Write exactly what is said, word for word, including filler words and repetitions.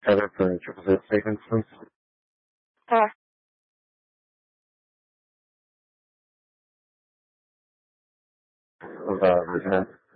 Heather for triple zero seconds, please. Uh, Of uh, resident.